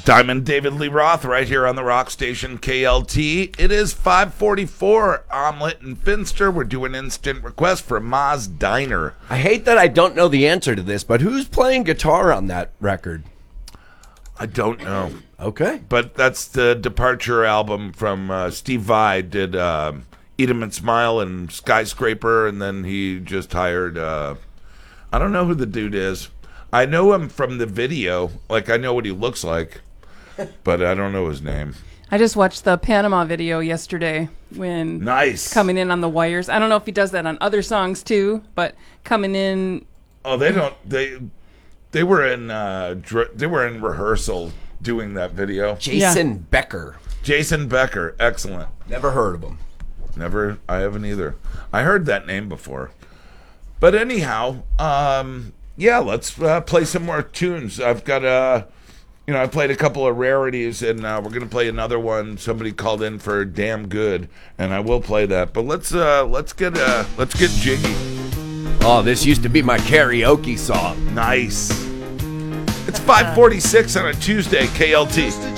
Diamond David Lee Roth right here on the rock station KLT. It is 5:44. Omelet and Finster. We're doing instant request for Ma's Diner. I hate that I don't know the answer to this, but who's playing guitar on that record? I don't know. Okay. But that's the Departure album from Steve Vai did Eat 'Em and Smile and Skyscraper, and then he just hired, I don't know who the dude is. I know him from the video. Like, I know what he looks like, but I don't know his name. I just watched the Panama video yesterday when Nice. coming in on the wires. I don't know if he does that on other songs too, but coming in. Oh, they don't. They were in rehearsal doing that video. Jason Becker. Jason Becker, excellent. Never heard of him. Never. I haven't either. I heard that name before. But anyhow, yeah, let's play some more tunes. I've got I played a couple of rarities, and we're gonna play another one. Somebody called in for "Damn Good," and I will play that. But let's get jiggy. Oh, this used to be my karaoke song. Nice. It's 5:46 on a Tuesday, KLT.